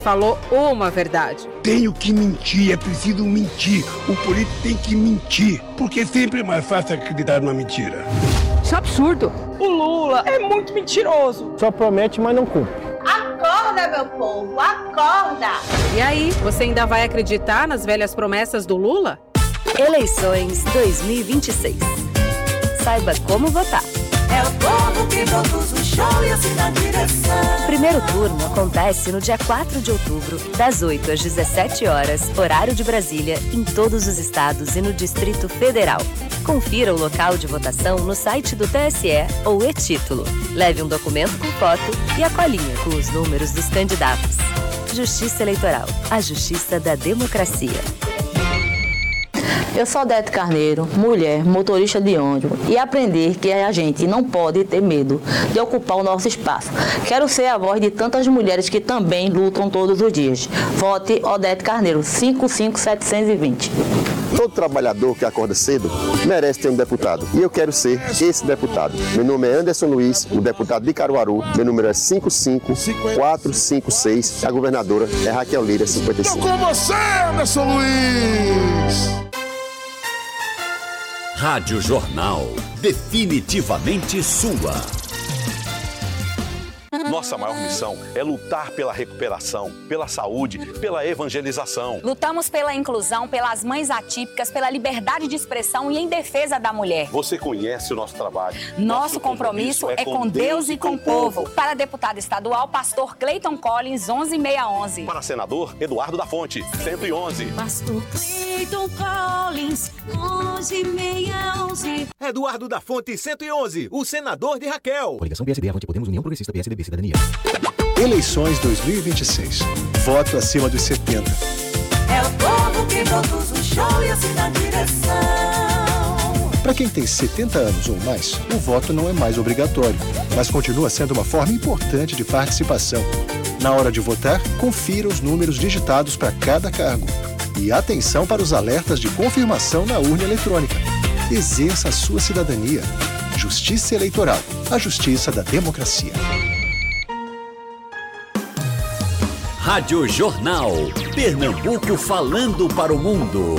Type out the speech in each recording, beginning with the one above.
falou uma verdade. Tenho que mentir, é preciso mentir. O político tem que mentir, porque sempre é mais fácil acreditar numa mentira. Isso é absurdo. O Lula é muito mentiroso. Só promete, mas não cumpre. Acorda, meu povo, acorda! E aí, você ainda vai acreditar nas velhas promessas do Lula? Eleições 2026. Saiba como votar. É o povo que produz o show e assim na direção. O primeiro turno acontece no dia 4 de outubro, das 8 às 17 horas, horário de Brasília, em todos os estados e no Distrito Federal. Confira o local de votação no site do TSE ou e-título. Leve um documento com foto e a colinha com os números dos candidatos. Justiça Eleitoral, a justiça da democracia. Eu sou Odete Carneiro, mulher, motorista de ônibus, e aprendi que a gente não pode ter medo de ocupar o nosso espaço. Quero ser a voz de tantas mulheres que também lutam todos os dias. Vote Odete Carneiro, 55720. Todo trabalhador que acorda cedo merece ter um deputado. E eu quero ser esse deputado. Meu nome é Anderson Luiz, o deputado de Caruaru. Meu número é 55456. A governadora é Raquel Lira, 55. Estou com você, Anderson Luiz! Rádio Jornal, definitivamente sua. Nossa maior missão é lutar pela recuperação, pela saúde, pela evangelização. Lutamos pela inclusão, pelas mães atípicas, pela liberdade de expressão e em defesa da mulher. Você conhece o nosso trabalho. Nosso compromisso é com Deus e com o povo. Para deputado estadual, pastor Cleiton Collins, 11611. Para senador, Eduardo da Fonte, 111. Pastor Cleiton Collins, 11611. Eduardo da Fonte, 111, o senador de Raquel. Coligação PSD, Avante Podemos, União Progressista, PSDB, Cidadania. Eleições 2026. Voto acima dos 70. É o povo que produz o show e assim na direção. Para quem tem 70 anos ou mais, o voto não é mais obrigatório, mas continua sendo uma forma importante de participação. Na hora de votar, confira os números digitados para cada cargo. E atenção para os alertas de confirmação na urna eletrônica. Exerça a sua cidadania. Justiça Eleitoral, a justiça da democracia. Rádio Jornal, Pernambuco falando para o mundo.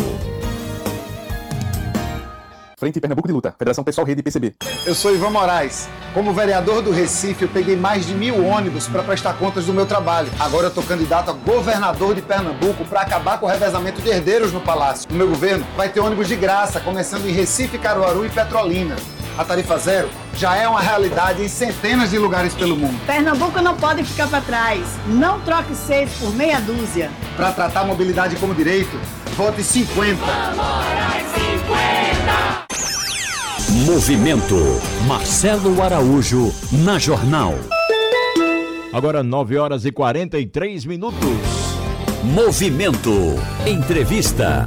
Frente Pernambuco de Luta, Federação Pessoal Rede PCB. Eu sou Ivan Moraes. Como vereador do Recife, eu peguei mais de 1000 ônibus para prestar contas do meu trabalho. Agora eu estou candidato a governador de Pernambuco para acabar com o revezamento de herdeiros no Palácio. No meu governo, vai ter ônibus de graça, começando em Recife, Caruaru e Petrolina. A tarifa zero já é uma realidade em centenas de lugares pelo mundo. Pernambuco não pode ficar para trás. Não troque 6 por meia dúzia. Para tratar a mobilidade como direito, vote 50. Moraes 50! Movimento. Marcelo Araújo, na Jornal. Agora 9 horas e 43 minutos. Movimento. Entrevista.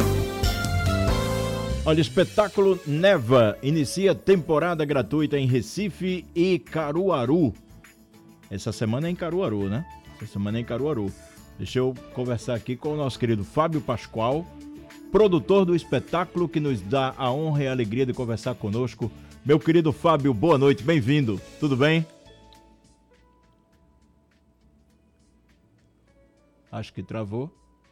Olha, o espetáculo Neva inicia temporada gratuita em Recife e Caruaru. Essa semana é em Caruaru, né? Essa semana é em Caruaru. Deixa eu conversar aqui com o nosso querido Fábio Pascoal, produtor do espetáculo, que nos dá a honra e a alegria de conversar conosco. Meu querido Fábio, boa noite, bem-vindo. Tudo bem? Acho que travou.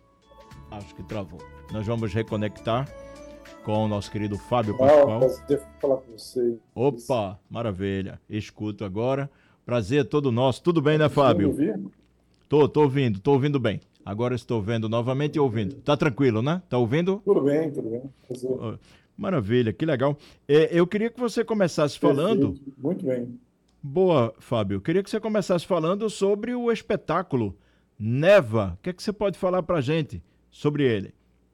Nós vamos reconectar com o nosso querido Fábio Pascoal. Prazer falar com vocês. Opa, maravilha. Escuto agora. Prazer é todo nosso. Tudo bem, né, Fábio? Tô ouvindo bem. Agora estou vendo novamente e ouvindo. Tá tranquilo, né? Tá ouvindo? Tudo bem. Maravilha, que legal. Eu queria que você começasse falando... Muito bem. Boa, Fábio. Eu queria que você começasse falando sobre o espetáculo Neva. O que é que você pode falar pra gente sobre ele?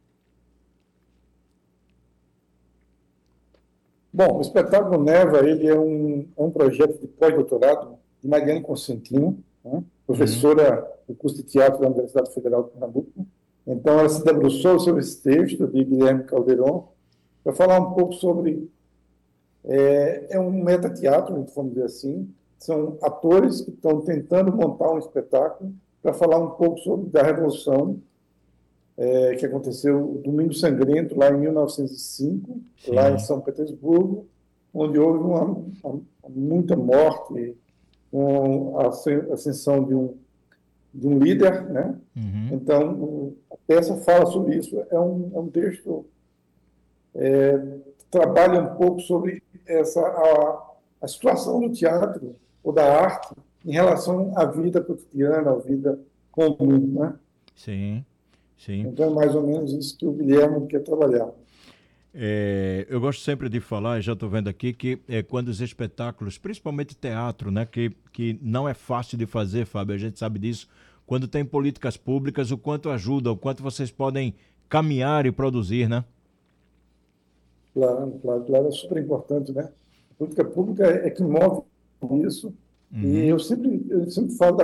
Bom, o espetáculo Neva, ele é um projeto de pós-doutorado de Mariana Constantino, né? Professora do curso de teatro da Universidade Federal de Pernambuco. Então, ela se debruçou sobre esse texto de Guilherme Calderon para falar um pouco sobre... É um metateatro, vamos dizer assim. São atores que estão tentando montar um espetáculo para falar um pouco sobre da Revolução que aconteceu o Domingo Sangrento, lá em 1905, Sim. lá em São Petersburgo, onde houve muita morte, com a ascensão de um líder, né? Então, a peça fala sobre isso. É um texto que trabalha um pouco sobre a situação do teatro ou da arte em relação à vida cotidiana, à vida comum, né? Sim. Então, é mais ou menos isso que o Guilherme quer trabalhar. Eu gosto sempre de falar, já estou vendo aqui, que quando os espetáculos, principalmente teatro, né, que não é fácil de fazer, Fábio, a gente sabe disso, quando tem políticas públicas, o quanto ajuda, o quanto vocês podem caminhar e produzir, né? Claro, é super importante, né? A política pública é que move isso, e eu sempre falo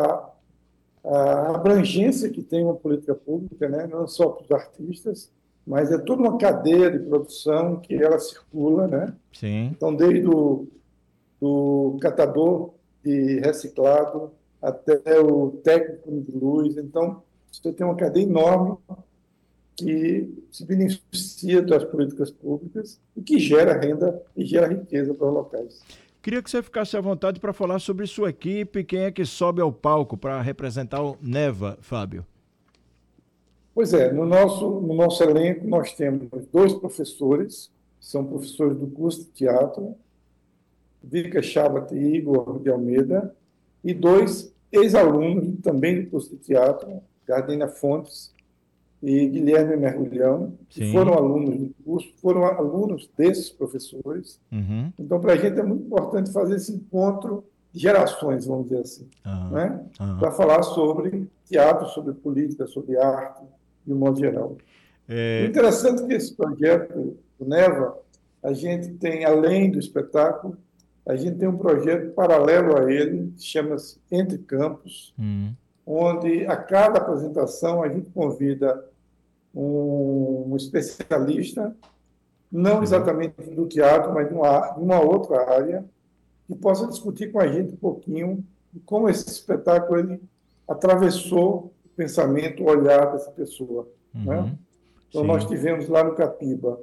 a abrangência que tem uma política pública, né? Não só para os artistas, mas é toda uma cadeia de produção que ela circula, né? Sim. Então, desde do catador de reciclado até o técnico de luz. Então, você tem uma cadeia enorme que se beneficia das políticas públicas e que gera renda e gera riqueza para os locais. Queria que você ficasse à vontade para falar sobre sua equipe, quem é que sobe ao palco para representar o Neva, Fábio. Pois é, no nosso elenco nós temos 2 professores, são professores do curso de teatro, Vika Chabat e Igor de Almeida, e 2 ex-alunos também do curso de teatro, Gardena Fontes e Guilherme Mergulhão, que foram alunos do curso, foram alunos desses professores. Então, para a gente é muito importante fazer esse encontro de gerações, vamos dizer assim, né? Para falar sobre teatro, sobre política, sobre arte, de um modo geral. O interessante é que esse projeto do Neva, a gente tem, além do espetáculo, a gente tem um projeto paralelo a ele, que chama-se Entre Campos, onde a cada apresentação a gente convida um especialista, não exatamente do teatro, mas de uma outra área, que possa discutir com a gente um pouquinho de como esse espetáculo ele atravessou o pensamento, o olhar dessa pessoa. Né? Então, nós tivemos lá no Capiba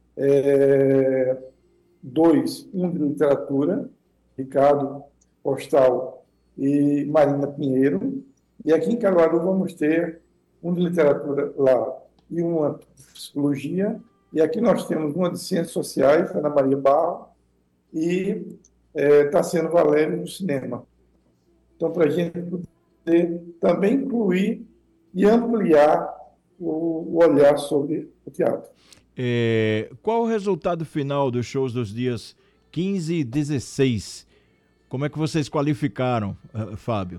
2, um de literatura, Ricardo Postal e Marina Pinheiro, e aqui em Caruaru vamos ter um de literatura lá e uma de psicologia, e aqui nós temos uma de ciências sociais, Ana Maria Barro, e Tassiano Valério no cinema. Então, para a gente poder também incluir e ampliar o olhar sobre o teatro. Qual o resultado final dos shows dos dias 15 e 16? Como é que vocês qualificaram, Fábio?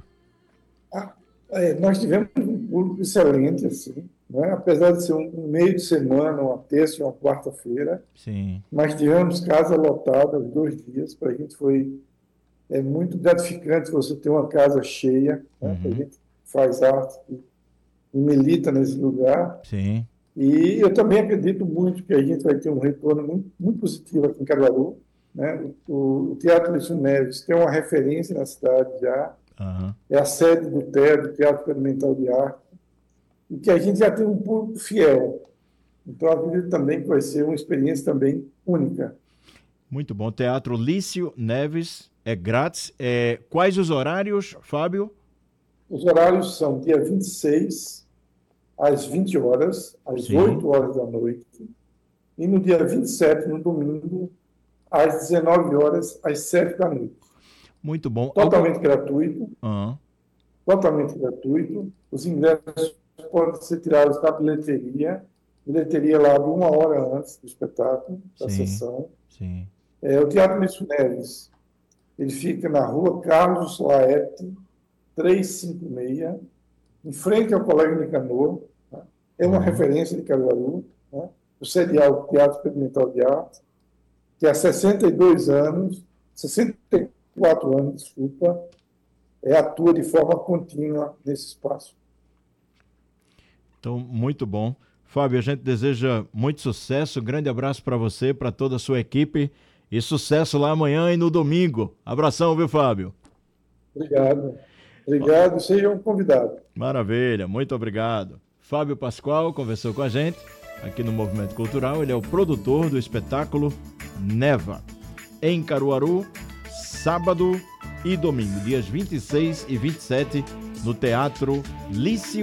Nós tivemos um público excelente, assim, né? Apesar de ser um meio de semana, uma terça e uma quarta-feira. Mas tivemos casa lotada os 2 dias. Para a gente foi muito gratificante você ter uma casa cheia, né? A gente faz arte e milita nesse lugar. E eu também acredito muito que a gente vai ter um retorno muito, muito positivo aqui em Caruaru, né? O Teatro Lício Neves tem uma referência na cidade já, é a sede do TED, do Teatro Experimental de Arte, e que a gente já tem um público fiel. Então, acredito também que vai ser uma experiência também única. Muito bom. Teatro Lício Neves é grátis. Quais os horários, Fábio? Os horários são dia 26, às 20 horas, às 8 horas da noite, e no dia 27, no domingo, às 19 horas, às 7 da noite. Muito bom. Totalmente gratuito. Totalmente gratuito. Os ingressos podem ser tirados da bilheteria lá de 1 hora antes do espetáculo, da sessão. O Teatro Lício Neves, ele fica na rua Carlos Laerte, 356, em frente ao Colégio Nicanor. Né? É uma referência de Caruaru, né? O sedial Teatro Experimental de Arte, que há 64 anos, desculpa, atua de forma contínua nesse espaço. Então, muito bom. Fábio, a gente deseja muito sucesso, grande abraço para você, para toda a sua equipe e sucesso lá amanhã e no domingo. Abração, viu, Fábio? Obrigado, sejam convidados. Maravilha, muito obrigado. Fábio Pascoal conversou com a gente aqui no Movimento Cultural, ele é o produtor do espetáculo Neva. Em Caruaru, sábado e domingo, dias 26 e 27, no Teatro Lício